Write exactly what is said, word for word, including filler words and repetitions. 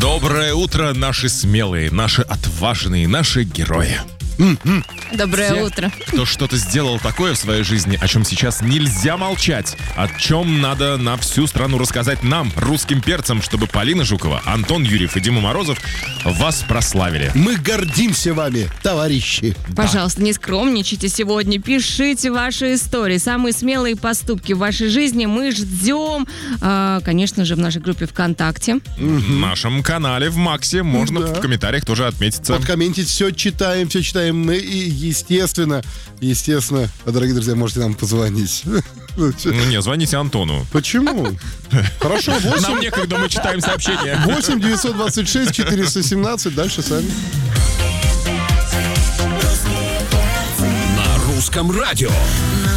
Доброе утро, наши смелые, наши отважные, наши герои. Доброе Все, утро. кто что-то сделал такое в своей жизни, о чем сейчас нельзя молчать, о чем надо на всю страну рассказать нам, русским перцам, чтобы Полина Жукова, Антон Юрьев и Дима Морозов вас прославили. Мы гордимся вами, товарищи. Пожалуйста, не скромничайте сегодня. Пишите ваши истории, самые смелые поступки в вашей жизни. Мы ждем, э, конечно же, в нашей группе ВКонтакте. В нашем канале в Максе можно Да. в комментариях тоже отметиться. Подкомментить все читаем, все читаем. Мы и, естественно, естественно, дорогие друзья, можете нам позвонить. Ну не, звоните Антону. Почему? Хорошо, Нам восемь некогда, мы читаем сообщения. восемь девятьсот двадцать шесть четыреста семнадцать. Дальше сами. На русском радио.